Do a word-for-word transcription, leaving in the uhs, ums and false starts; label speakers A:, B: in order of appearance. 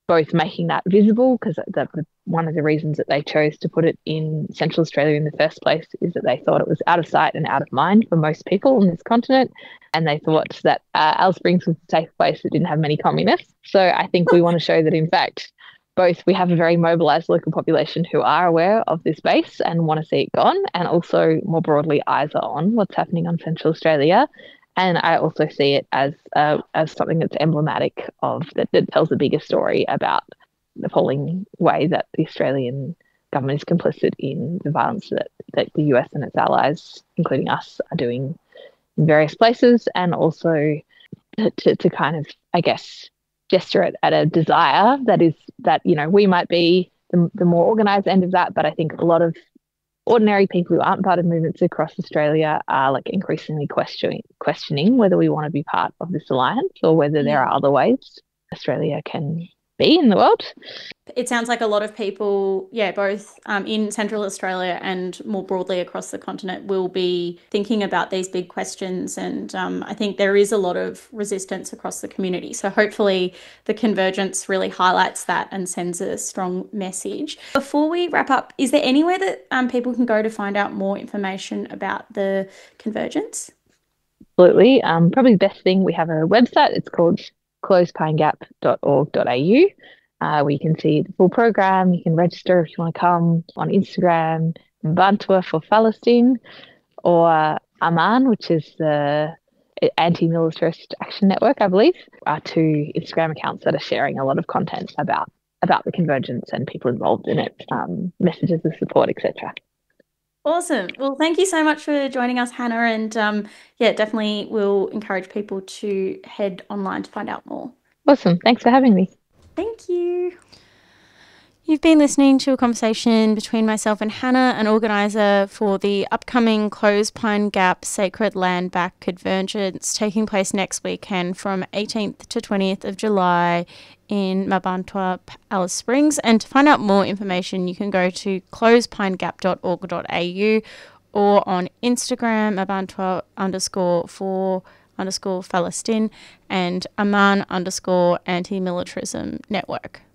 A: both making that visible, because that one of the reasons that they chose to put it in Central Australia in the first place is that they thought it was out of sight and out of mind for most people on this continent. And they thought that uh, Alice Springs was a safe place that didn't have many communists. So I think we want to show that, in fact, both we have a very mobilised local population who are aware of this base and want to see it gone, and also more broadly eyes are on what's happening on Central Australia. And I also see it as uh, as something that's emblematic of that, that tells a bigger story about the appalling way that the Australian government is complicit in the violence that, that the U S and its allies, including us, are doing in various places, and also to, to, to kind of, I guess, gesture at, at a desire that is that, you know, we might be the, the more organised end of that, but I think a lot of ordinary people who aren't part of movements across Australia are like increasingly questioning questioning whether we want to be part of this alliance or whether there are other ways Australia can be in the world.
B: It sounds like a lot of people, yeah, both um, in Central Australia and more broadly across the continent, will be thinking about these big questions. And um, I think there is a lot of resistance across the community. So hopefully the convergence really highlights that and sends a strong message. Before we wrap up, is there anywhere that um, people can go to find out more information about the convergence?
A: Absolutely. Um, probably the best thing, we have a website. It's called close pine gap dot org dot a u. Uh, where you can see the full program. You can register if you want to come on Instagram, Mparntwe for Palestine, or Aman, which is the anti-militarist action network, I believe, are two Instagram accounts that are sharing a lot of content about about the convergence and people involved in it, um, messages of support, et cetera.
B: Awesome. Well, thank you so much for joining us, Hannah. And um, yeah, definitely will encourage people to head online to find out more.
A: Awesome. Thanks for having me.
B: Thank you. You've been listening to a conversation between myself and Hannah, an organiser for the upcoming Close Pine Gap Sacred Land Back Convergence taking place next weekend from eighteenth to twentieth of July in Mparntwe, Alice Springs. And to find out more information, you can go to close pine gap dot org dot a u or on Instagram, Mparntwe underscore for underscore Palestine and Aman underscore anti-militarism network.